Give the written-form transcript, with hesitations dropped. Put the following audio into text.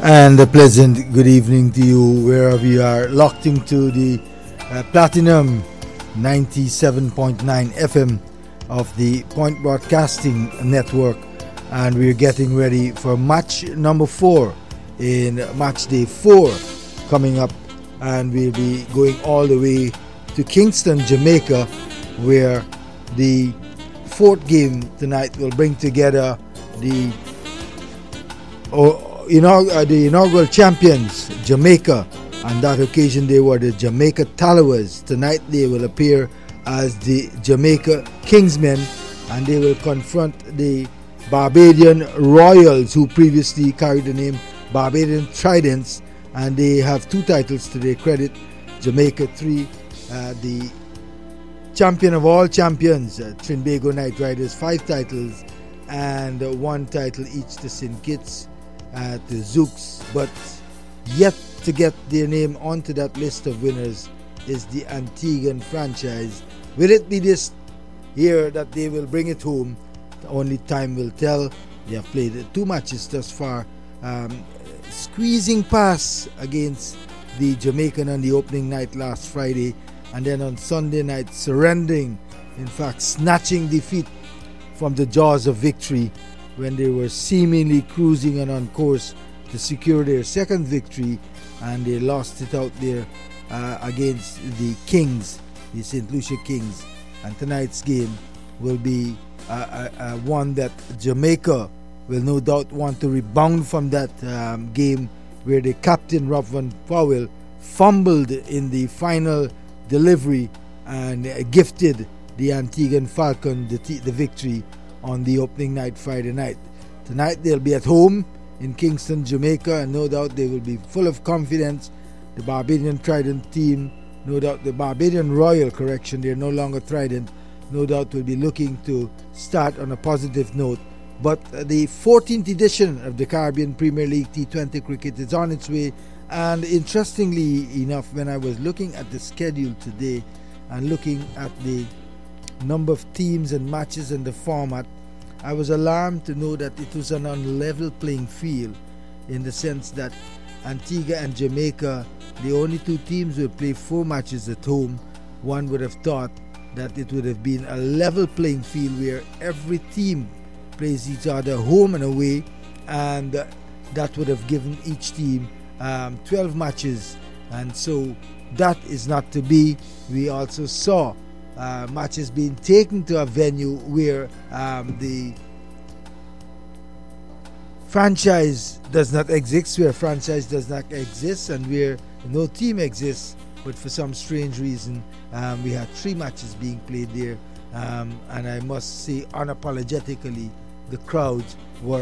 And a pleasant good evening to you wherever you are locked into the Platinum 97.9 FM of the Point Broadcasting Network. And we're getting ready for match number 4 in match day 4 coming up. And we'll be going all the way to Kingston, Jamaica, where the 4th game tonight will bring together the inaugural champions, Jamaica. On that occasion, they were the Jamaica Tallowers. Tonight, they will appear as the Jamaica Kingsmen, and they will confront the Barbadian Royals, who previously carried the name Barbadian Tridents, and they have 2 titles to their credit. Jamaica 3, the champion of all champions, Trinbago Knight Riders, 5 titles, and 1 title each to St. Kitts, to Zooks, but yet to get their name onto that list of winners is the Antiguan franchise. Will it be this year that they will bring it home? Only time will tell. They have played 2 matches thus far, squeezing past against the Jamaican on the opening night last Friday, and then on Sunday night surrendering, in fact snatching defeat from the jaws of victory when they were seemingly cruising and on course to secure their 2nd victory, and they lost it out there against the Kings, the St. Lucia Kings. And tonight's game will be one that Jamaica will no doubt want to rebound from that game where the captain, Rob Van Powell, fumbled in the final delivery and gifted the Antiguan Falcon the victory on the opening night Friday night. Tonight they'll be at home in Kingston, Jamaica, and no doubt they will be full of confidence. The Barbadian Trident team, no doubt the Barbadian Royal, they're no longer Trident, no doubt will be looking to start on a positive note. But the 14th edition of the Caribbean Premier League T20 cricket is on its way, and interestingly enough, when I was looking at the schedule today and looking at the number of teams and matches and the format, I was alarmed to know that it was an unlevel playing field, in the sense that Antigua and Jamaica, the only 2 teams, will play 4 matches at home. One would have thought that it would have been a level playing field where every team plays each other home and away, and that would have given each team 12 matches, and so that is not to be. We also saw matches being taken to a venue where the franchise does not exist, and where no team exists, but for some strange reason we had 3 matches being played there, and I must say unapologetically the crowds were